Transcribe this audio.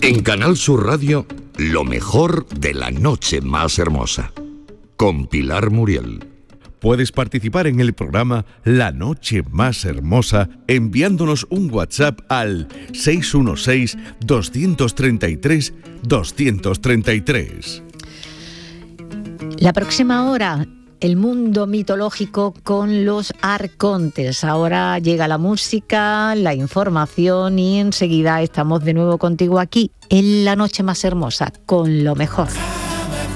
En Canal Sur Radio, lo mejor de la noche más hermosa. Con Pilar Muriel. Puedes participar en el programa La Noche Más Hermosa enviándonos un WhatsApp al 616-233-233. La próxima hora, el mundo mitológico con los arcontes. Ahora llega la música, la información y enseguida estamos de nuevo contigo aquí en La Noche Más Hermosa con lo mejor.